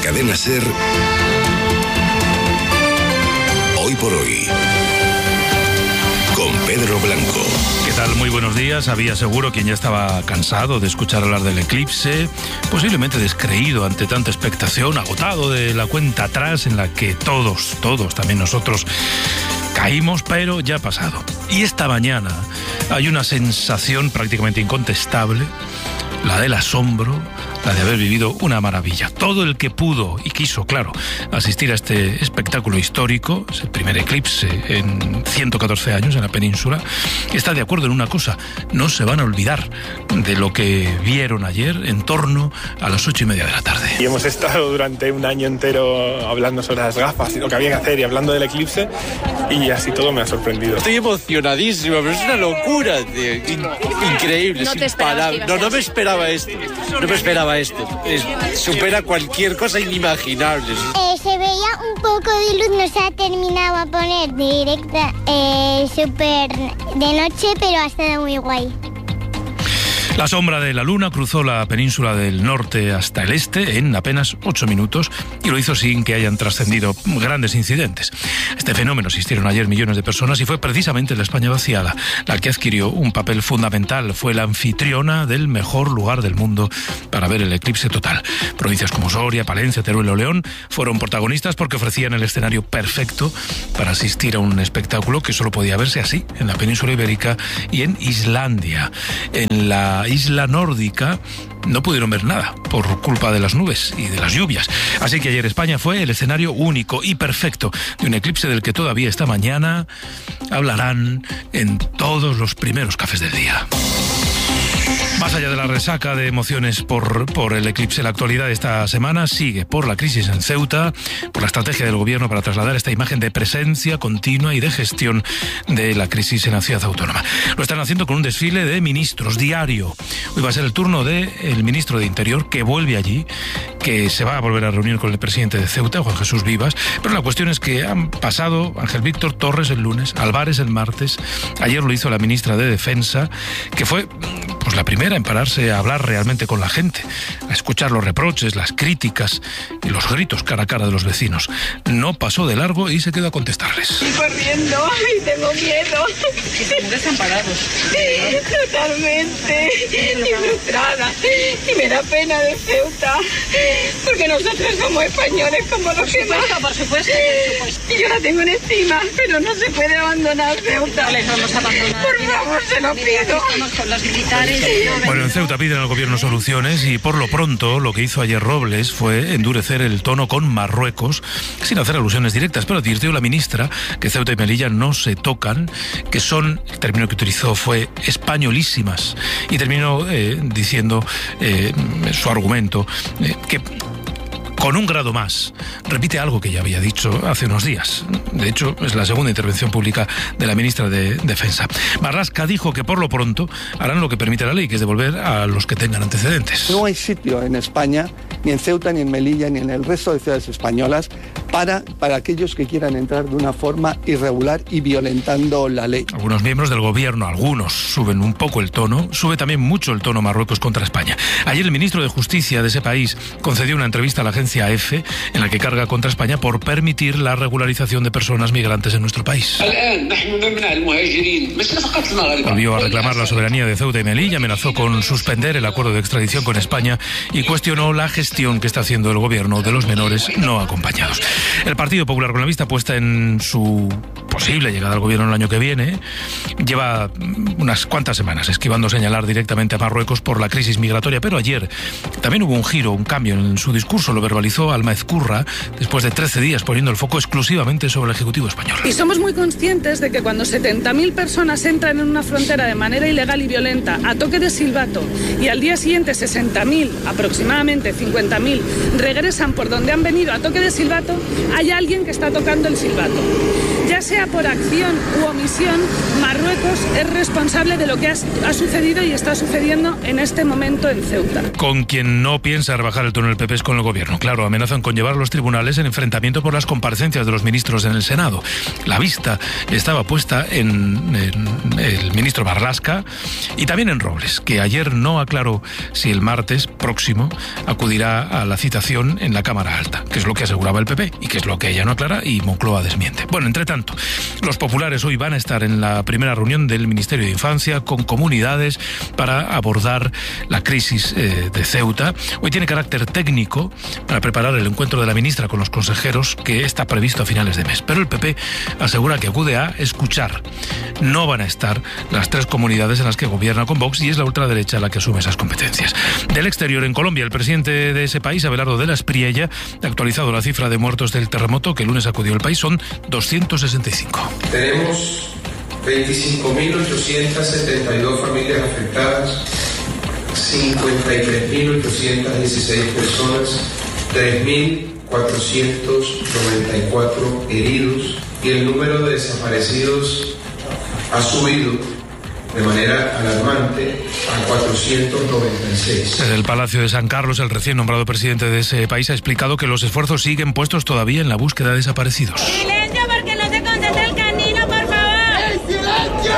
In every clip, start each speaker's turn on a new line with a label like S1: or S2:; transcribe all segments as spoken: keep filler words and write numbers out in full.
S1: Cadena SER, Hoy por Hoy, con Pedro Blanco.
S2: ¿Qué tal? Muy buenos días. Había seguro quien ya estaba cansado de escuchar hablar del eclipse, posiblemente descreído ante tanta expectación, agotado de la cuenta atrás en la que todos, todos, también nosotros, caímos, pero ya ha pasado. Y esta mañana hay una sensación prácticamente incontestable, la del asombro, la de haber vivido una maravilla. Todo el que pudo y quiso, claro, asistir a este espectáculo histórico, es el primer eclipse en ciento catorce años en la península, está de acuerdo en una cosa: no se van a olvidar de lo que vieron ayer en torno a las ocho y media de la tarde.
S3: Y hemos estado durante un año entero hablando sobre las gafas y lo que había que hacer y hablando del eclipse, y así todo me ha sorprendido.
S4: Estoy emocionadísimo, pero es una locura, tío. In- increíble,
S5: no
S4: sin
S5: te
S4: palabras. No, no me esperaba esto. No me esperaba esto. Es, supera cualquier cosa inimaginable.
S6: Eh, se veía un poco de luz, no se ha terminado a poner directa, eh, súper de noche, pero ha estado muy guay.
S2: La sombra de la luna cruzó la península del norte hasta el este en apenas ocho minutos y lo hizo sin que hayan trascendido grandes incidentes. Este fenómeno asistieron ayer millones de personas y fue precisamente la España vaciada la que adquirió un papel fundamental. Fue la anfitriona del mejor lugar del mundo para ver el eclipse total. Provincias como Soria, Palencia, Teruel o León fueron protagonistas porque ofrecían el escenario perfecto para asistir a un espectáculo que solo podía verse así en la península ibérica y en Islandia. En la isla nórdica no pudieron ver nada por culpa de las nubes y de las lluvias. Así que ayer España fue el escenario único y perfecto de un eclipse del que todavía esta mañana hablarán en todos los primeros cafés del día. Más allá de la resaca de emociones por, por el eclipse, la actualidad de esta semana sigue por la crisis en Ceuta, por la estrategia del gobierno para trasladar esta imagen de presencia continua y de gestión de la crisis en la ciudad autónoma. Lo están haciendo con un desfile de ministros diario. Hoy va a ser el turno del ministro de Interior, que vuelve allí, que se va a volver a reunir con el presidente de Ceuta, Juan Jesús Vivas, pero la cuestión es que han pasado Ángel Víctor Torres el lunes, Álvarez el martes, ayer lo hizo la ministra de Defensa, que fue pues la primera en pararse a hablar realmente con la gente, a escuchar los reproches, las críticas y los gritos cara a cara de los vecinos. No pasó de largo y se quedó a contestarles.
S7: Estoy corriendo y tengo miedo.
S5: Estamos desamparados.
S7: Totalmente. Y frustrada. Y me da pena de Ceuta. Porque nosotros somos españoles como los demás.
S5: Por supuesto, por supuesto.
S7: Y yo la tengo en estima, pero no se puede abandonar Ceuta.
S5: No les vamos a abandonar.
S7: Por favor, se lo pido.
S5: Estamos con los militares.
S2: Bueno, en Ceuta piden al gobierno soluciones y por lo pronto lo que hizo ayer Robles fue endurecer el tono con Marruecos sin hacer alusiones directas, pero advirtió la ministra que Ceuta y Melilla no se tocan, que son, el término que utilizó fue españolísimas, y terminó eh, diciendo eh, su argumento eh, que con un grado más repite algo que ya había dicho hace unos días. De hecho, es la segunda intervención pública de la ministra de Defensa. Marlaska dijo que por lo pronto harán lo que permite la ley, que es devolver a los que tengan antecedentes.
S8: No hay sitio en España, ni en Ceuta, ni en Melilla, ni en el resto de ciudades españolas, para, para aquellos que quieran entrar de una forma irregular y violentando la ley.
S2: Algunos miembros del gobierno, algunos, suben un poco el tono, sube también mucho el tono Marruecos contra España. Ayer el ministro de Justicia de ese país concedió una entrevista a la agencia A F en la que carga contra España por permitir la regularización de personas migrantes en nuestro país. Volvió a reclamar la soberanía de Ceuta y Melilla, amenazó con suspender el acuerdo de extradición con España y cuestionó la gestión que está haciendo el gobierno de los menores no acompañados. El Partido Popular, con la vista puesta en su posible llegada al gobierno el año que viene, lleva unas cuantas semanas esquivando señalar directamente a Marruecos por la crisis migratoria, pero ayer también hubo un giro, un cambio en su discurso. Lo verbalizó Alma Ezcurra después de trece días poniendo el foco exclusivamente sobre el Ejecutivo español.
S9: Y somos muy conscientes de que cuando setenta mil personas entran en una frontera de manera ilegal y violenta a toque de silbato y al día siguiente sesenta mil, aproximadamente cincuenta mil, regresan por donde han venido a toque de silbato, hay alguien que está tocando el silbato. Y ya sea por acción u omisión, Marruecos es responsable de lo que ha, ha sucedido y está sucediendo en este momento en Ceuta.
S2: Con quien no piensa rebajar el tono el P P es con el gobierno. Claro, amenazan con llevar a los tribunales en enfrentamiento por las comparecencias de los ministros en el Senado. La vista estaba puesta en, en el ministro Marlaska y también en Robles, que ayer no aclaró si el martes próximo acudirá a la citación en la Cámara Alta, que es lo que aseguraba el P P y que es lo que ella no aclara y Moncloa desmiente. Bueno, entre tanto, los populares hoy van a estar en la primera reunión del Ministerio de Infancia con comunidades para abordar la crisis eh, de Ceuta. Hoy tiene carácter técnico para preparar el encuentro de la ministra con los consejeros que está previsto a finales de mes. Pero el P P asegura que acude a escuchar. No van a estar las tres comunidades en las que gobierna con Vox y es la ultraderecha la que asume esas competencias. Del exterior, en Colombia, el presidente de ese país, Abelardo de la Espriella, ha actualizado la cifra de muertos del terremoto que el lunes acudió el país. Son doscientos sesenta y cinco.
S10: Tenemos veinticinco mil ochocientas setenta y dos familias afectadas, cincuenta y tres mil ochocientas dieciséis personas, tres mil cuatrocientos noventa y cuatro heridos y el número de desaparecidos ha subido de manera alarmante a cuatrocientos noventa y seis.
S2: Desde el Palacio de San Carlos, el recién nombrado presidente de ese país ha explicado que los esfuerzos siguen puestos todavía en la búsqueda de desaparecidos.
S7: ¡Silencio, porque no se contesta el canino, por favor! ¡Silencio!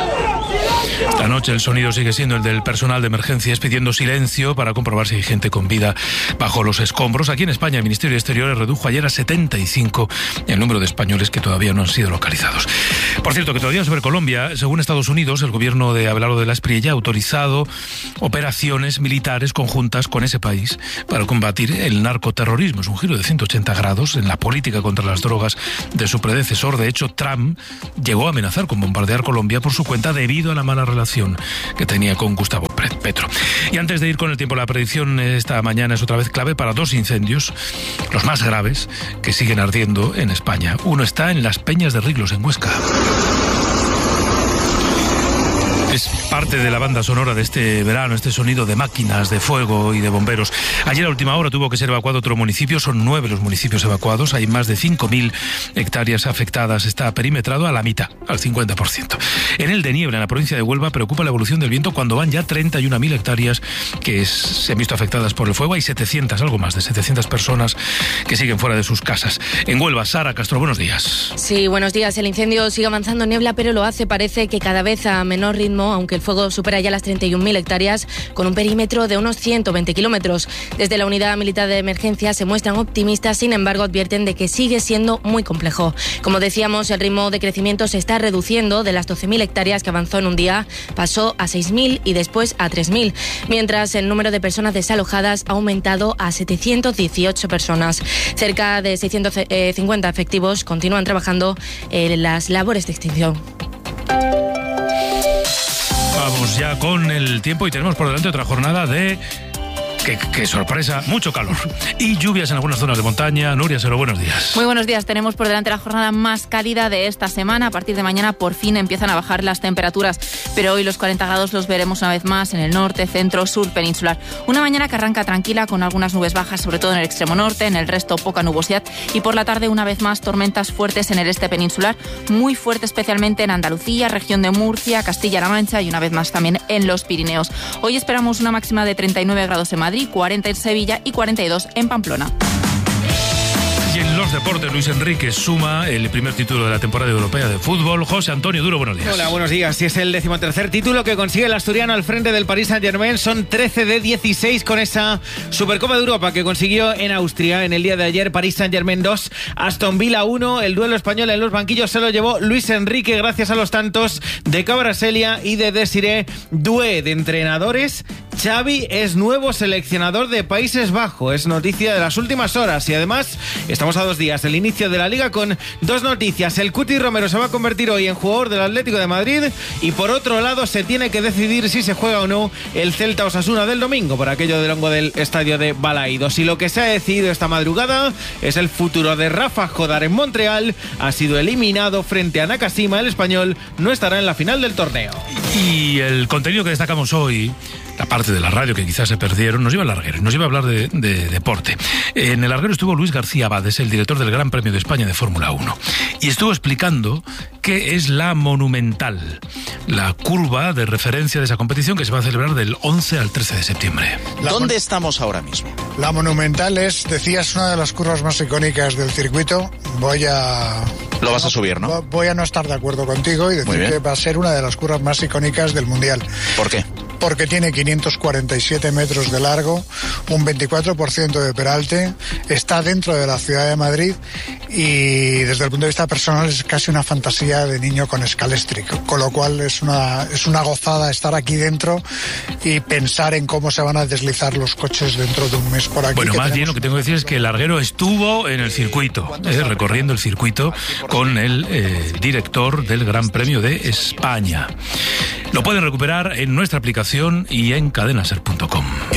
S2: Esta noche el sonido sigue siendo el del personal de emergencias pidiendo silencio para comprobar si hay gente con vida bajo los escombros. Aquí en España el Ministerio de Exteriores redujo ayer a setenta y cinco el número de españoles que todavía no han sido localizados. Por cierto, que todavía sobre Colombia, según Estados Unidos, el gobierno de Abelardo de la Espriella ha autorizado operaciones militares conjuntas con ese país para combatir el narcoterrorismo. Es un giro de ciento ochenta grados en la política contra las drogas de su predecesor. De hecho, Trump llegó a amenazar con bombardear Colombia por su cuenta debido a la mala relación que tenía con Gustavo Petro. Y antes de ir con el tiempo, la predicción esta mañana es otra vez clave para dos incendios, los más graves, que siguen ardiendo en España. Uno está en Las Peñas de Riglos, en Huesca. Es parte de la banda sonora de este verano, este sonido de máquinas, de fuego y de bomberos. Ayer a última hora tuvo que ser evacuado otro municipio, son nueve los municipios evacuados, hay más de cinco mil hectáreas afectadas, está perimetrado a la mitad, al cincuenta por ciento. En el de Niebla, en la provincia de Huelva, preocupa la evolución del viento cuando van ya treinta y una mil hectáreas que es, se han visto afectadas por el fuego. Hay setecientas, algo más de setecientas personas que siguen fuera de sus casas. En Huelva, Sara Castro, buenos días.
S11: Sí, buenos días. El incendio sigue avanzando en Niebla, pero lo hace, parece que cada vez a menor ritmo, aunque el fuego supera ya las treinta y una mil hectáreas, con un perímetro de unos ciento veinte kilómetros. Desde la Unidad Militar de Emergencia se muestran optimistas, sin embargo advierten de que sigue siendo muy complejo. Como decíamos, el ritmo de crecimiento se está reduciendo. De las doce mil hectáreas que avanzó en un día, pasó a seis mil y después a tres mil, mientras el número de personas desalojadas ha aumentado a setecientas dieciocho personas. Cerca de seiscientos cincuenta efectivos continúan trabajando en las labores de extinción.
S2: Vamos ya con el tiempo y tenemos por delante otra jornada de... Qué, qué sorpresa, mucho calor y lluvias en algunas zonas de montaña. Nuria Sero, buenos días.
S12: Muy buenos días, tenemos por delante la jornada más cálida de esta semana. A partir de mañana por fin empiezan a bajar las temperaturas, pero hoy los cuarenta grados los veremos una vez más en el norte, centro, sur peninsular. Una mañana que arranca tranquila con algunas nubes bajas, sobre todo en el extremo norte, en el resto poca nubosidad, y por la tarde una vez más tormentas fuertes en el este peninsular, muy fuerte especialmente en Andalucía, región de Murcia, Castilla-La Mancha y una vez más también en los Pirineos. Hoy esperamos una máxima de treinta y nueve grados en Madrid, cuarenta en Sevilla y cuarenta y dos en Pamplona.
S2: Y en los deportes, Luis Enrique suma el primer título de la temporada europea de fútbol. José Antonio Duro, buenos días.
S13: Hola, buenos días. Y es el decimotercer título que consigue el asturiano al frente del Paris Saint-Germain. Son trece de dieciséis con esa Supercopa de Europa que consiguió en Austria en el día de ayer. Paris Saint-Germain dos, Aston Villa uno. El duelo español en los banquillos se lo llevó Luis Enrique gracias a los tantos de Kvaratskhelia y de Desiré Doué. De entrenadores, Xavi es nuevo seleccionador de Países Bajos. Es noticia de las últimas horas y además estamos a dos días del inicio de la Liga con dos noticias. El Cuti Romero se va a convertir hoy en jugador del Atlético de Madrid y por otro lado se tiene que decidir si se juega o no el Celta Osasuna del domingo por aquello del hongo del estadio de Balaídos. Y lo que se ha decidido esta madrugada es el futuro de Rafa Jodar en Montreal. Ha sido eliminado frente a Nakashima. El español no estará en la final del torneo.
S2: Y el contenido que destacamos hoy, la parte de la radio que quizás se perdieron, nos lleva al larguero, nos lleva a hablar de, de deporte. En el larguero estuvo Luis García Abades, el director del Gran Premio de España de Fórmula uno, y estuvo explicando qué es la Monumental, la curva de referencia de esa competición que se va a celebrar del once al trece de septiembre.
S14: ¿Dónde estamos ahora mismo?
S15: La Monumental es, decías, una de las curvas más icónicas del circuito. Voy a...
S14: Lo vas a subir, ¿no?
S15: Voy a no estar de acuerdo contigo y decir que va a ser una de las curvas más icónicas del Mundial.
S14: ¿Por qué?
S15: Porque tiene quinientos cuarenta y siete metros de largo, un veinticuatro por ciento de peralte, está dentro de la ciudad de Madrid y desde el punto de vista personal es casi una fantasía de niño con escalextric, con lo cual es una, es una gozada estar aquí dentro y pensar en cómo se van a deslizar los coches dentro de un mes por aquí.
S2: Bueno, más bien lo que tengo que decir es que el larguero estuvo en el circuito, eh, recorriendo el circuito con el eh, director del Gran Premio de España. Lo pueden recuperar en nuestra aplicación y en cadenaser punto com.